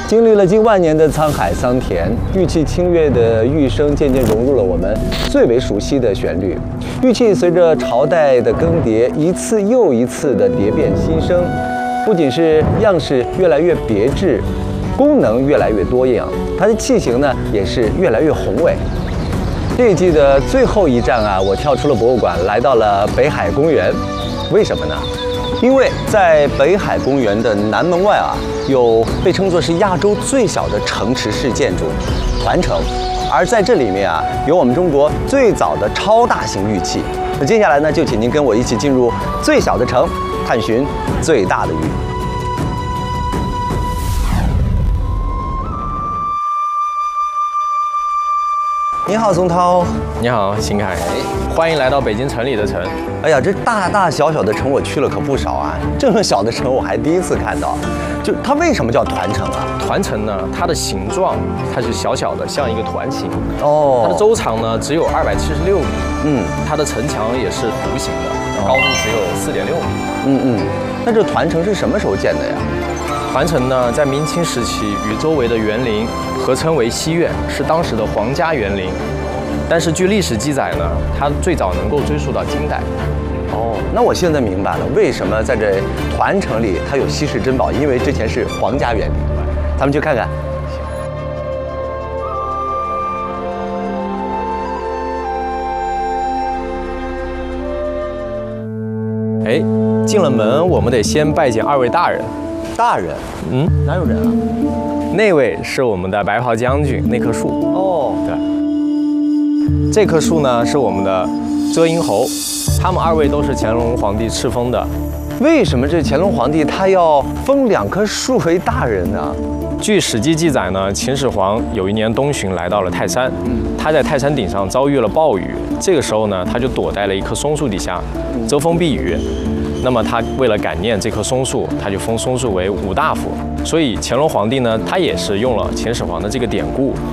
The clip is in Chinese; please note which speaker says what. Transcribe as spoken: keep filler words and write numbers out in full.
Speaker 1: 经历了近万年的沧海桑田，玉器清越的玉声渐渐融入了我们最为熟悉的旋律。玉器随着朝代的更迭，一次又一次的蝶变新生，不仅是样式越来越别致，功能越来越多样，它的器型呢也是越来越宏伟。这一季的最后一站啊，我跳出了博物馆，来到了北海公园。为什么呢？因为在北海公园的南门外啊，有被称作是亚洲最小的城池式建筑团城，而在这里面啊，有我们中国最早的超大型玉器。那接下来呢，就请您跟我一起进入最小的城，探寻最大的玉。你好，松涛。
Speaker 2: 你好，邢凯。欢迎来到北京城里的城。
Speaker 1: 哎呀，这大大小小的城我去了可不少啊，这么小的城我还第一次看到。就它为什么叫团城啊？
Speaker 2: 团城呢，它的形状它是小小的，像一个团形。
Speaker 1: 哦。
Speaker 2: 它的周长呢只有二百七十六米。
Speaker 1: 嗯。
Speaker 2: 它的城墙也是弧形的，高度只有四点六米。
Speaker 1: 嗯嗯。那这团城是什么时候建的呀？
Speaker 2: 团城呢，在明清时期与周围的园林合称为西苑，是当时的皇家园林。但是据历史记载呢，它最早能够追溯到金代。
Speaker 1: 哦，那我现在明白了，为什么在这团城里它有稀世珍宝，因为之前是皇家园林。咱们去看看。
Speaker 2: 哎，进了门，我们得先拜见二位大人。
Speaker 1: 大人？
Speaker 2: 嗯，
Speaker 1: 哪有人啊？
Speaker 2: 那位是我们的白袍将军，那棵树。
Speaker 1: 哦，
Speaker 2: 对。这棵树呢是我们的遮阴侯，他们二位都是乾隆皇帝敕封的。
Speaker 1: 为什么这乾隆皇帝他要封两棵树为大人呢？
Speaker 2: 据《史记》记载呢，秦始皇有一年东巡来到了泰山，他在泰山顶上遭遇了暴雨，这个时候呢，他就躲在了一棵松树底下，遮风避雨。那么他为了感念这棵松树，他就封松树为五大夫。所以乾隆皇帝呢，他也是用了秦始皇的这个典故，